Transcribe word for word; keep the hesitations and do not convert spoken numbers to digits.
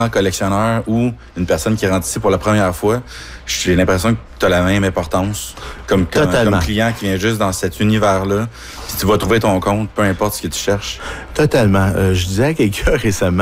collectionneur ou une personne qui rentre ici pour la première fois, j'ai l'impression que tu as la même importance comme, comme, comme client qui vient juste dans cet univers-là. Si tu vas trouver ton compte, peu importe ce que tu cherches. Totalement. Euh, je disais à quelqu'un récemment,